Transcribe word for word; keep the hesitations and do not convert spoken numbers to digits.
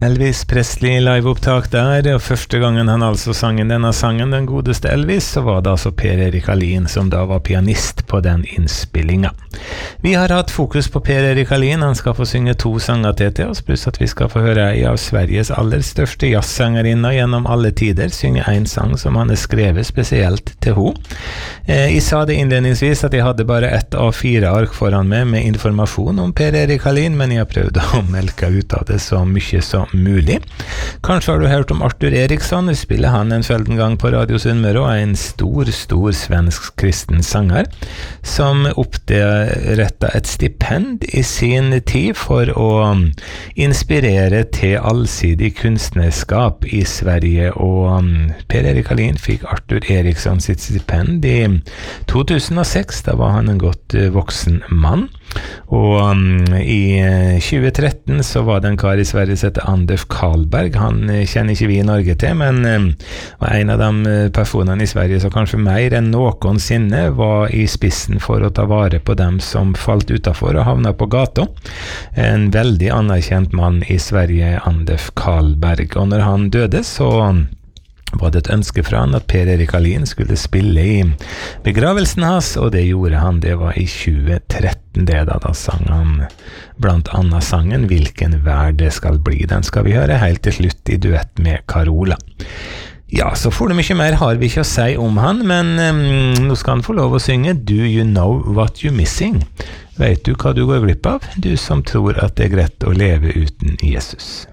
Elvis Presley liveopptak der, og første gangen han altså sang denne sangen, den godeste Elvis, så var det altså Per Erik Alin som da var pianist på den innspillinga. Vi har hatt fokus på Per Erik Alin, han skal få synge to sanger til til oss, pluss at vi skal få høre en av Sveriges aller største jazzsangerinner gjennom alle tider, synge en sang som han er skrevet spesielt til ho. Eh, jeg sa det innledningsvis at jeg hadde bare ett av fire ark foran meg med informasjon om Per Erik Alin, men jeg har prøvd å melke ut av det så mye som mulig. Kanskje har du hørt om Arthur Eriksson, vi spiller han en sjelden gang på Radio Sunnmøre, og er en stor, stor svensk kristen sanger, som opprettet et stipend i sin tid for å inspirere til allsidig kunstnerskap i Sverige, og Per Erik Alin fikk Arthur Eriksson sitt stipend i to tusen og seks, da var han en godt voksen mann, og um, i tjue tretten så var det en kar i Sverige som heter Anders Karlberg. Han kjenner ikke vi i Norge til, men um, var en av de personene i Sverige som kanskje mer enn noensinne var i spissen for å ta vare på dem som falt utenfor og havna på gata. En veldig anerkjent mann i Sverige, Anders Karlberg, og når han døde så var det et ønske fra han at Per Erik Alin skulle spille i begravelsen hans, og det gjorde han. Det var i tjue tretten det da, da sang han blant annet sangen Hvilken vær det skal bli. Den skal vi høre helt til slutt i duett med Carola. Ja, så får du mye mer har vi ikke å si om han, men um, nå skal han få lov å synge Do You Know What You're Missing? Vet du hva du går glipp av? Du som tror at det er greit å leve uten Jesus.